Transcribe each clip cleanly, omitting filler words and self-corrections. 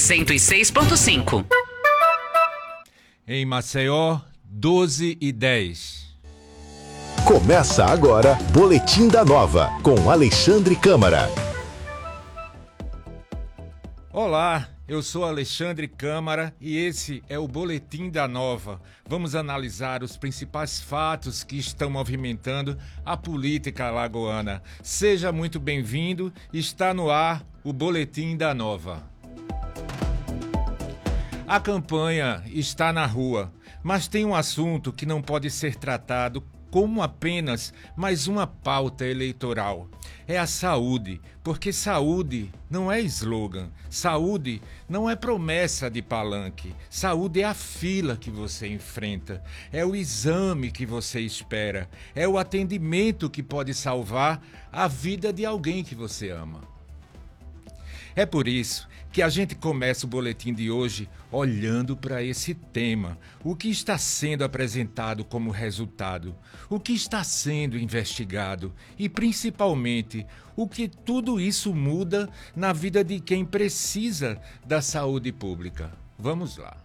106.5. Em Maceió, 12h10. Começa agora, Boletim da Nova, com Alexandre Câmara. Olá, eu sou Alexandre Câmara e esse é o Boletim da Nova. Vamos analisar os principais fatos que estão movimentando a política alagoana. Seja muito bem-vindo, está no ar o Boletim da Nova. A campanha está na rua, mas tem um assunto que não pode ser tratado como apenas mais uma pauta eleitoral. É a saúde, porque saúde não é slogan, saúde não é promessa de palanque, saúde é a fila que você enfrenta, é o exame que você espera, é o atendimento que pode salvar a vida de alguém que você ama. É por isso que a gente começa o boletim de hoje olhando para esse tema. O que está sendo apresentado como resultado? O que está sendo investigado? E, principalmente, o que tudo isso muda na vida de quem precisa da saúde pública? Vamos lá.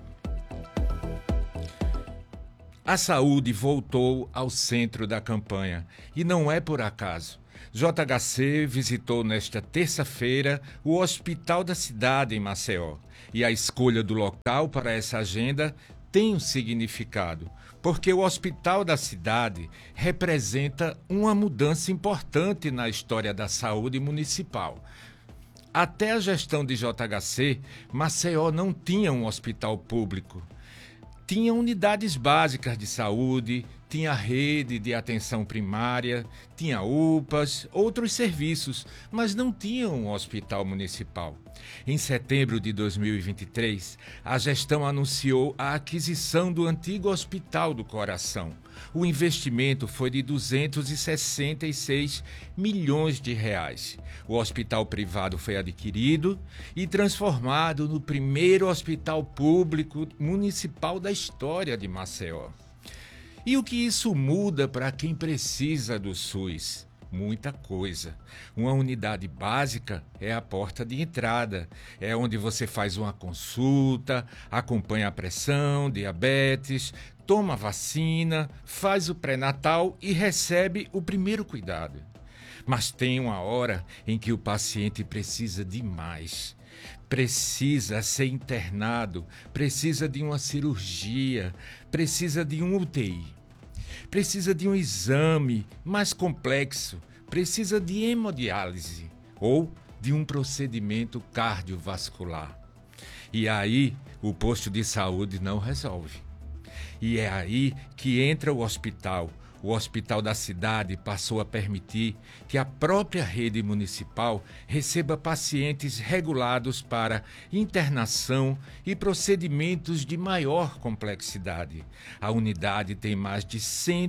A saúde voltou ao centro da campanha e não é por acaso. JHC visitou nesta terça-feira o Hospital da Cidade em Maceió e a escolha do local para essa agenda tem um significado, porque o Hospital da Cidade representa uma mudança importante na história da saúde municipal. Até a gestão de JHC, Maceió não tinha um hospital público. Tinha unidades básicas de saúde, tinha rede de atenção primária, tinha UPAs, outros serviços, mas não tinha um hospital municipal. Em setembro de 2023, a gestão anunciou a aquisição do antigo Hospital do Coração. O investimento foi de 266 milhões de reais. O hospital privado foi adquirido e transformado no primeiro hospital público municipal da história de Maceió. E o que isso muda para quem precisa do SUS? Muita coisa. Uma unidade básica é a porta de entrada. É onde você faz uma consulta, acompanha a pressão, diabetes, toma vacina, faz o pré-natal e recebe o primeiro cuidado. Mas tem uma hora em que o paciente precisa de mais. Precisa ser internado, precisa de uma cirurgia, precisa de um UTI. Precisa de um exame mais complexo, precisa de hemodiálise ou de um procedimento cardiovascular. E aí o posto de saúde não resolve. E é aí que entra o hospital. O Hospital da Cidade passou a permitir que a própria rede municipal receba pacientes regulados para internação e procedimentos de maior complexidade. A unidade tem mais de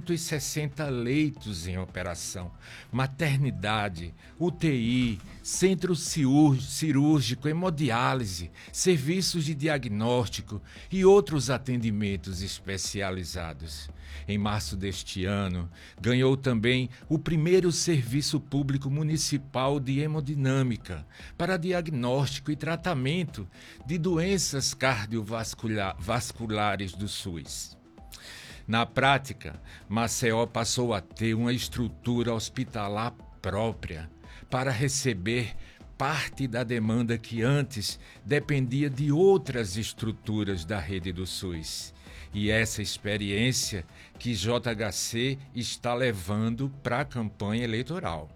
160 leitos em operação, maternidade, UTI, centro cirúrgico, hemodiálise, serviços de diagnóstico e outros atendimentos especializados. Em março deste ano, ganhou também o primeiro serviço público municipal de hemodinâmica para diagnóstico e tratamento de doenças cardiovasculares do SUS. Na prática, Maceió passou a ter uma estrutura hospitalar própria para receber parte da demanda que antes dependia de outras estruturas da rede do SUS. E essa experiência que JHC está levando para a campanha eleitoral.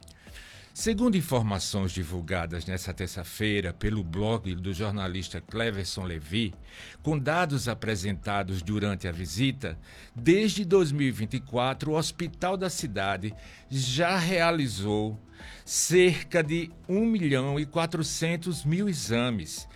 Segundo informações divulgadas nesta terça-feira pelo blog do jornalista Cleverson Levi, com dados apresentados durante a visita, desde 2024 o Hospital da Cidade já realizou cerca de 1.400.000 exames,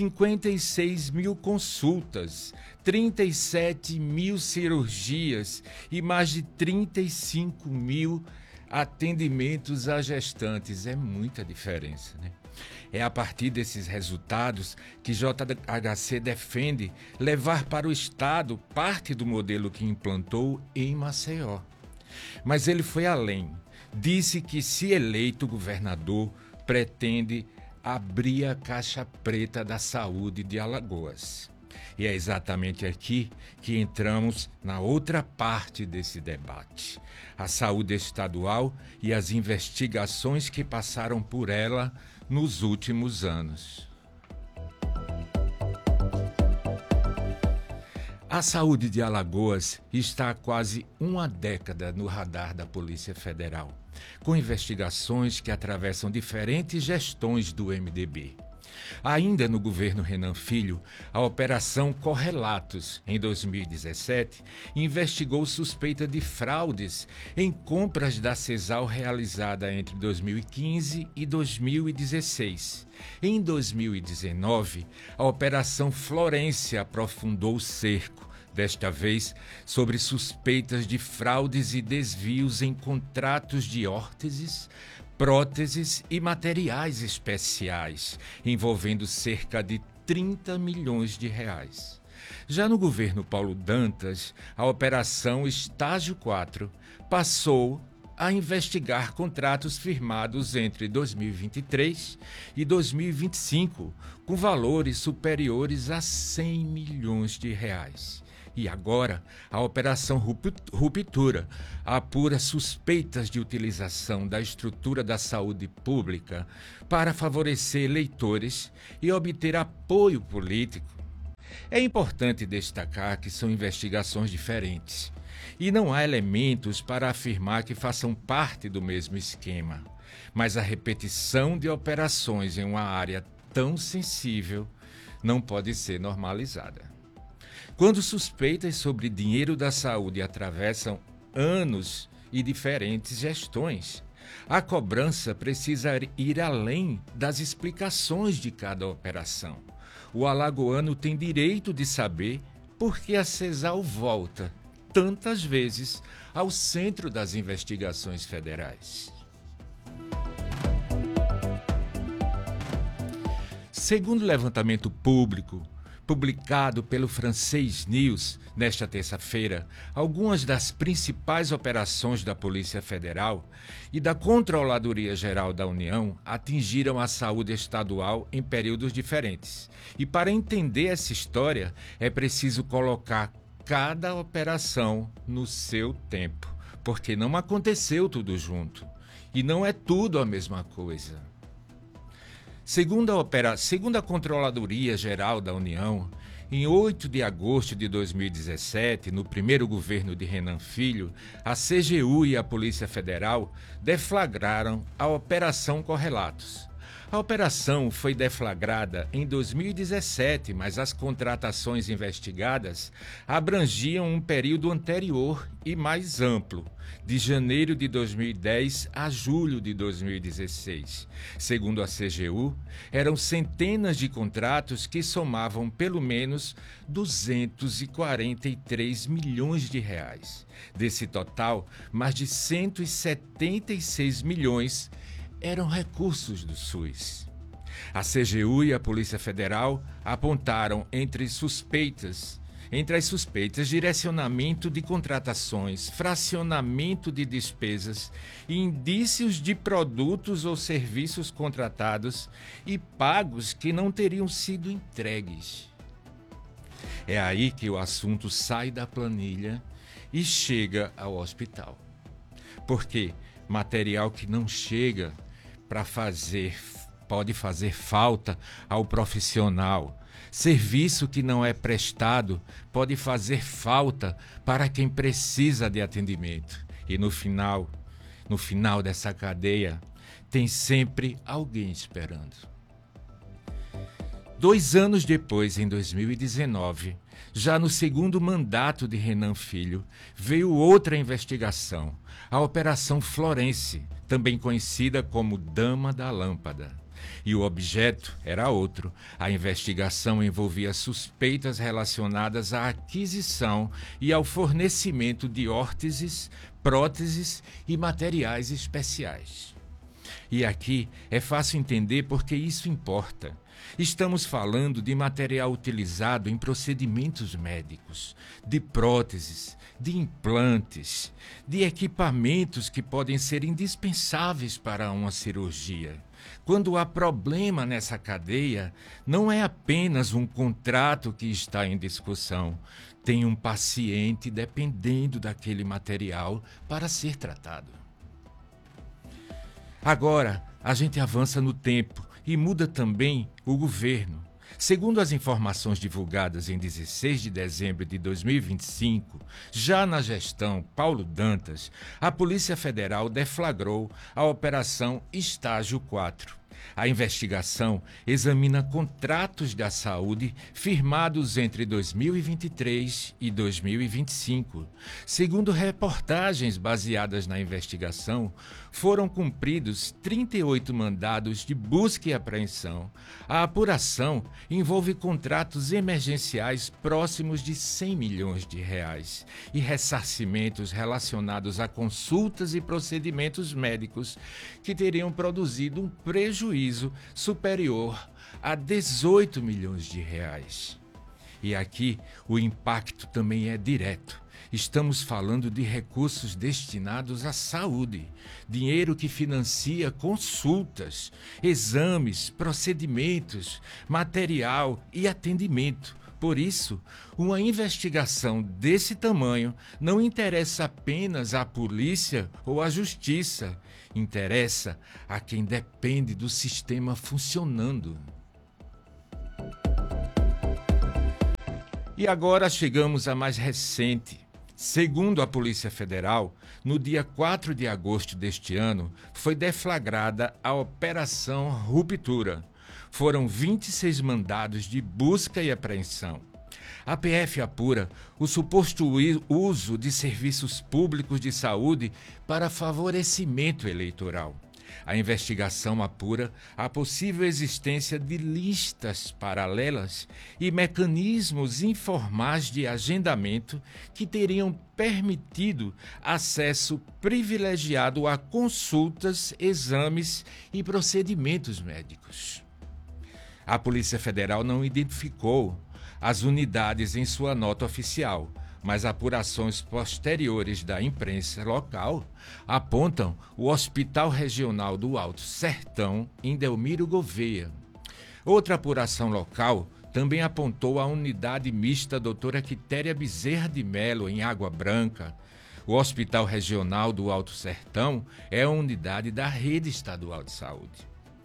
56 mil consultas, 37 mil cirurgias e mais de 35 mil atendimentos a gestantes. É muita diferença, né? É a partir desses resultados que JHC defende levar para o Estado parte do modelo que implantou em Maceió. Mas ele foi além. Disse que, se eleito governador, pretende abrir a caixa preta da saúde de Alagoas. E é exatamente aqui que entramos na outra parte desse debate: a saúde estadual e as investigações que passaram por ela nos últimos anos. A saúde de Alagoas está há quase uma década no radar da Polícia Federal, com investigações que atravessam diferentes gestões do MDB. Ainda no governo Renan Filho, a Operação Correlatos, em 2017, investigou suspeita de fraudes em compras da Sesal realizada entre 2015 e 2016. Em 2019, a Operação Florência aprofundou o cerco, desta vez sobre suspeitas de fraudes e desvios em contratos de órteses, próteses e materiais especiais, envolvendo cerca de 30 milhões de reais. Já no governo Paulo Dantas, a Operação Estágio 4 passou a investigar contratos firmados entre 2023 e 2025, com valores superiores a 100 milhões de reais. E agora, a Operação Ruptura apura suspeitas de utilização da estrutura da saúde pública para favorecer eleitores e obter apoio político. É importante destacar que são investigações diferentes e não há elementos para afirmar que façam parte do mesmo esquema, mas a repetição de operações em uma área tão sensível não pode ser normalizada. Quando suspeitas sobre dinheiro da saúde atravessam anos e diferentes gestões, a cobrança precisa ir além das explicações de cada operação. O alagoano tem direito de saber por que a Sesal volta tantas vezes ao centro das investigações federais. Segundo o levantamento público publicado pelo Francês News nesta terça-feira, algumas das principais operações da Polícia Federal e da Controladoria Geral da União atingiram a saúde estadual em períodos diferentes. E para entender essa história, é preciso colocar cada operação no seu tempo, porque não aconteceu tudo junto e não é tudo a mesma coisa. Segundo a Controladoria Geral da União, em 8 de agosto de 2017, no primeiro governo de Renan Filho, a CGU e a Polícia Federal deflagraram a Operação Correlatos. A operação foi deflagrada em 2017, mas as contratações investigadas abrangiam um período anterior e mais amplo, de janeiro de 2010 a julho de 2016. Segundo a CGU, eram centenas de contratos que somavam pelo menos 243 milhões de reais. Desse total, mais de 176 milhões eram recursos do SUS. A CGU e a Polícia Federal apontaram entre as suspeitas, direcionamento de contratações, fracionamento de despesas, indícios de produtos ou serviços contratados e pagos que não teriam sido entregues. É aí que o assunto sai da planilha e chega ao hospital. Porque material que não chega pode fazer falta ao profissional. Serviço que não é prestado pode fazer falta para quem precisa de atendimento. E no final dessa cadeia, tem sempre alguém esperando. 2 anos depois, em 2019, já no segundo mandato de Renan Filho, veio outra investigação, a Operação Florência, também conhecida como Dama da Lâmpada. E o objeto era outro. A investigação envolvia suspeitas relacionadas à aquisição e ao fornecimento de órteses, próteses e materiais especiais. E aqui é fácil entender porque isso importa. Estamos falando de material utilizado em procedimentos médicos, de próteses, de implantes, de equipamentos que podem ser indispensáveis para uma cirurgia. Quando há problema nessa cadeia, não é apenas um contrato que está em discussão. Tem um paciente dependendo daquele material para ser tratado. Agora, a gente avança no tempo e muda também o governo. Segundo as informações divulgadas em 16 de dezembro de 2025, já na gestão Paulo Dantas, a Polícia Federal deflagrou a Operação Estágio 4. A investigação examina contratos da saúde firmados entre 2023 e 2025. Segundo reportagens baseadas na investigação, foram cumpridos 38 mandados de busca e apreensão. A apuração envolve contratos emergenciais próximos de 100 milhões de reais e ressarcimentos relacionados a consultas e procedimentos médicos que teriam produzido um prejuízo superior a 18 milhões de reais. E aqui o impacto também é direto. Estamos falando de recursos destinados à saúde, dinheiro que financia consultas, exames, procedimentos, material e atendimento. Por isso, uma investigação desse tamanho não interessa apenas à polícia ou à justiça, interessa a quem depende do sistema funcionando. E agora chegamos à mais recente. Segundo a Polícia Federal, no dia 4 de agosto deste ano, foi deflagrada a Operação Ruptura. Foram 26 mandados de busca e apreensão. A PF apura o suposto uso de serviços públicos de saúde para favorecimento eleitoral. A investigação apura a possível existência de listas paralelas e mecanismos informais de agendamento que teriam permitido acesso privilegiado a consultas, exames e procedimentos médicos. A Polícia Federal não identificou as unidades em sua nota oficial, mas apurações posteriores da imprensa local apontam o Hospital Regional do Alto Sertão, em Delmiro Gouveia. Outra apuração local também apontou a unidade mista Doutora Quitéria Bezerra de Melo, em Água Branca. O Hospital Regional do Alto Sertão é a unidade da Rede Estadual de Saúde.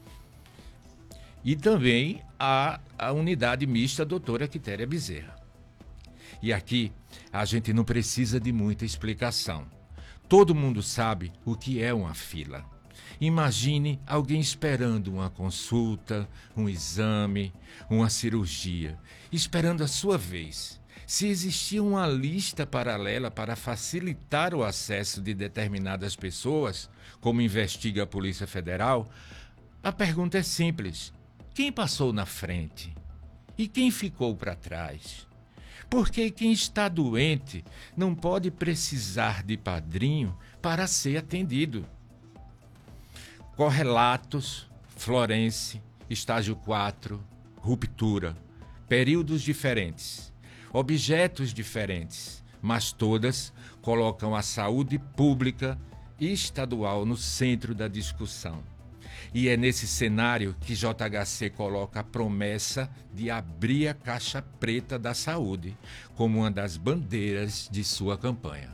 E também a unidade mista Doutora Quitéria Bezerra. E aqui a gente não precisa de muita explicação. Todo mundo sabe o que é uma fila. Imagine alguém esperando uma consulta, um exame, uma cirurgia, esperando a sua vez. Se existia uma lista paralela para facilitar o acesso de determinadas pessoas, como investiga a Polícia Federal, a pergunta é simples: quem passou na frente? E quem ficou para trás? Porque quem está doente não pode precisar de padrinho para ser atendido. Correlatos, Florence, estágio 4, ruptura, períodos diferentes, objetos diferentes, mas todas colocam a saúde pública e estadual no centro da discussão. E é nesse cenário que JHC coloca a promessa de abrir a caixa preta da saúde como uma das bandeiras de sua campanha.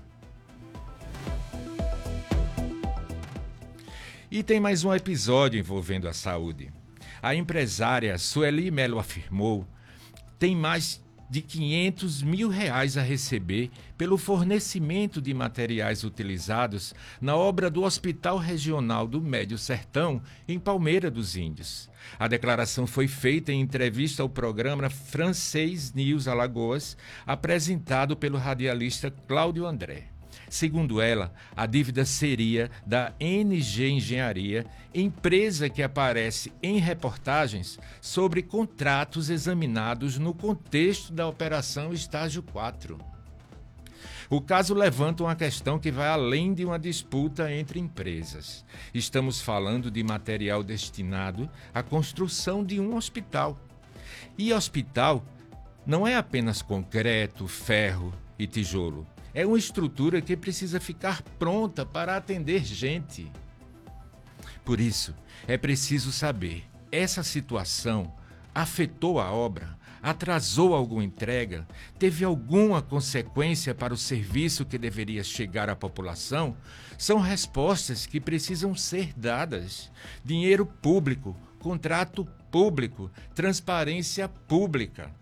E tem mais um episódio envolvendo a saúde. A empresária Sueli Melo afirmou que tem mais de R$500 mil a receber pelo fornecimento de materiais utilizados na obra do Hospital Regional do Médio Sertão, em Palmeira dos Índios. A declaração foi feita em entrevista ao programa Francês News Alagoas, apresentado pelo radialista Cláudio André. Segundo ela, a dívida seria da NG Engenharia, empresa que aparece em reportagens sobre contratos examinados no contexto da Operação Estágio 4. O caso levanta uma questão que vai além de uma disputa entre empresas. Estamos falando de material destinado à construção de um hospital. E hospital não é apenas concreto, ferro e tijolo. É uma estrutura que precisa ficar pronta para atender gente. Por isso, é preciso saber, essa situação afetou a obra? Atrasou alguma entrega? Teve alguma consequência para o serviço que deveria chegar à população? São respostas que precisam ser dadas. Dinheiro público, contrato público, transparência pública.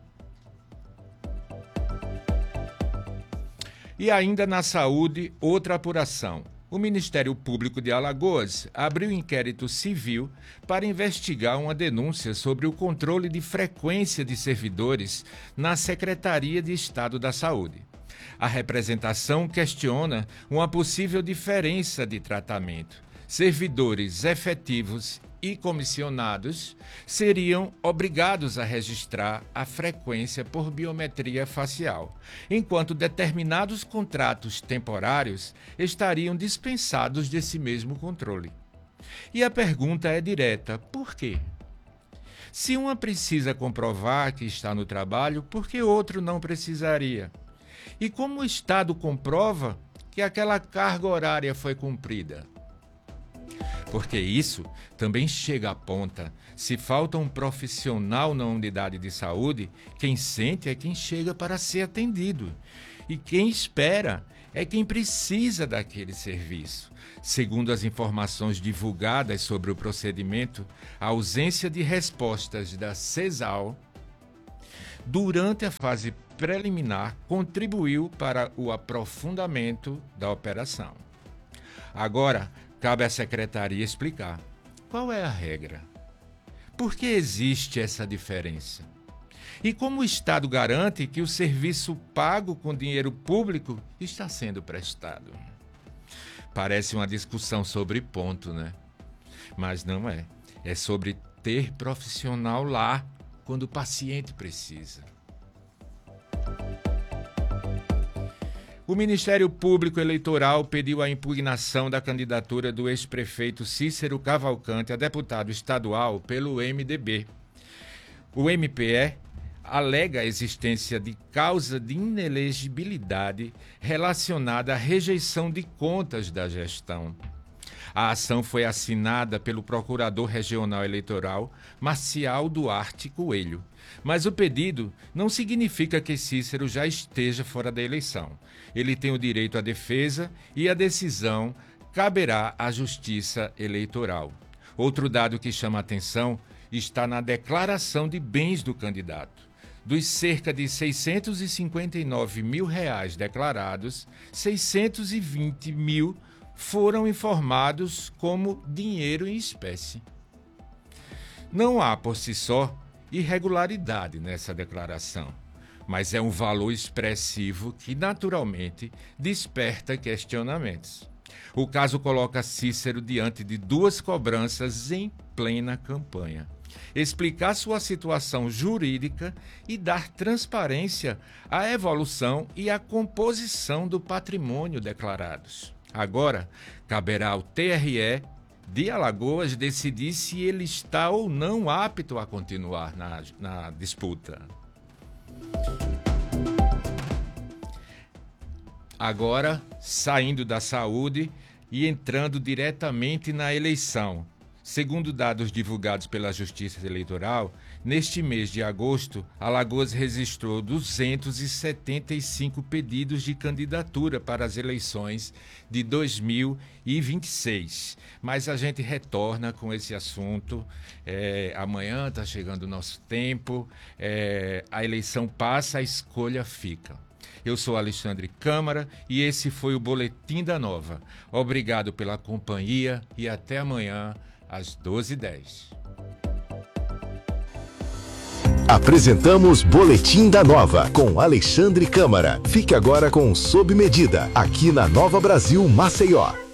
E ainda na saúde, outra apuração. O Ministério Público de Alagoas abriu inquérito civil para investigar uma denúncia sobre o controle de frequência de servidores na Secretaria de Estado da Saúde. A representação questiona uma possível diferença de tratamento. Servidores efetivos e comissionados seriam obrigados a registrar a frequência por biometria facial, enquanto determinados contratos temporários estariam dispensados desse mesmo controle. E a pergunta é direta: por quê? Se uma precisa comprovar que está no trabalho, por que outro não precisaria? E como o Estado comprova que aquela carga horária foi cumprida? Porque isso também chega à ponta. Se falta um profissional na unidade de saúde, quem sente é quem chega para ser atendido. E quem espera é quem precisa daquele serviço. Segundo as informações divulgadas sobre o procedimento, a ausência de respostas da CESAL durante a fase preliminar contribuiu para o aprofundamento da operação. Agora, cabe à Secretaria explicar qual é a regra. Por que existe essa diferença? E como o Estado garante que o serviço pago com dinheiro público está sendo prestado? Parece uma discussão sobre ponto, né? Mas não é. É sobre ter profissional lá quando o paciente precisa. O Ministério Público Eleitoral pediu a impugnação da candidatura do ex-prefeito Cícero Cavalcante a deputado estadual pelo MDB. O MPE alega a existência de causa de inelegibilidade relacionada à rejeição de contas da gestão. A ação foi assinada pelo Procurador Regional Eleitoral, Marcial Duarte Coelho. Mas o pedido não significa que Cícero já esteja fora da eleição. Ele tem o direito à defesa e a decisão caberá à Justiça Eleitoral. Outro dado que chama a atenção está na declaração de bens do candidato. Dos cerca de R$659 mil declarados, 620 mil foram informados como dinheiro em espécie. Não há, por si só, irregularidade nessa declaração, mas é um valor expressivo que, naturalmente, desperta questionamentos. O caso coloca Cícero diante de duas cobranças em plena campanha: explicar sua situação jurídica e dar transparência à evolução e à composição do patrimônio declarados. Agora, caberá ao TRE de Alagoas decidir se ele está ou não apto a continuar na disputa. Agora, saindo da saúde e entrando diretamente na eleição. Segundo dados divulgados pela Justiça Eleitoral, neste mês de agosto, Alagoas registrou 275 pedidos de candidatura para as eleições de 2026. Mas a gente retorna com esse assunto. Amanhã está chegando o nosso tempo. A eleição passa, a escolha fica. Eu sou Alexandre Câmara e esse foi o Boletim da Nova. Obrigado pela companhia e até amanhã às 12h10. Apresentamos Boletim da Nova com Alexandre Câmara. Fique agora com Sob Medida, aqui na Nova Brasil Maceió.